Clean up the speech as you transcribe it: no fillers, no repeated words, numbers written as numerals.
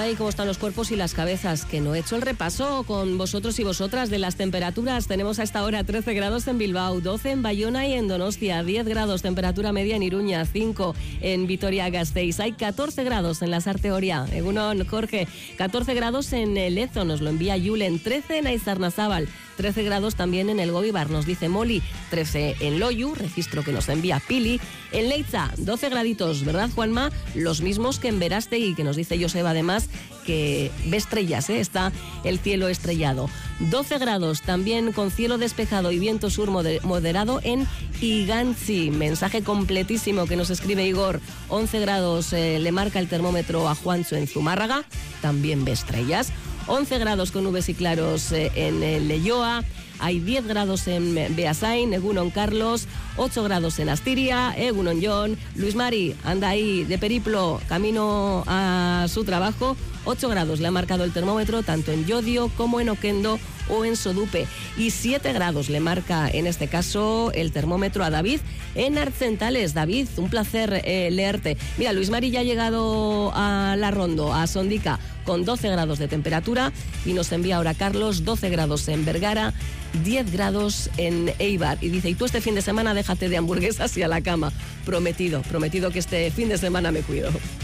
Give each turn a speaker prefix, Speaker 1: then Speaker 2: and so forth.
Speaker 1: Ay, cómo están los cuerpos y las cabezas, que no he hecho el repaso con vosotros y vosotras de las temperaturas. Tenemos a esta hora 13 grados en Bilbao, 12 en Bayona y en Donostia, 10 grados temperatura media en Iruña, 5 en Vitoria-Gasteiz. Hay 14 grados en la Sarteoria. Egunon, Jorge, 14 grados en Lezo, nos lo envía Julen, 13 en Aizarnazábal, 13 grados también en el Goibar, nos dice Moli, 13 en Loiu, registro que nos envía Pili, en Leitza, 12 graditos, ¿verdad, Juanma? Los mismos que en Verástegui, que nos dice Joseba además que ve estrellas, está el cielo estrellado. 12 grados también con cielo despejado y viento sur moderado en Igantzi. Mensaje completísimo que nos escribe Igor. 11 grados le marca el termómetro a Juancho en Zumárraga, también ve estrellas. 11 grados con nubes y claros en Leioa. Hay 10 grados en Beasain, Egunon Carlos, 8 grados en Astiria, Egunon John, Luis Mari anda ahí de periplo, camino a su trabajo, 8 grados le ha marcado el termómetro tanto en Llodio como en Oquendo o en Sodupe, y 7 grados le marca en este caso el termómetro a David en Arcentales. David, un placer leerte. Mira, Luis Mari ya ha llegado a La Rondo, a Sondica, con 12 grados de temperatura, y nos envía ahora Carlos 12 grados en Vergara, 10 grados en Eibar, y dice, y tú este fin de semana déjate de hamburguesas y a la cama. Prometido que este fin de semana me cuido.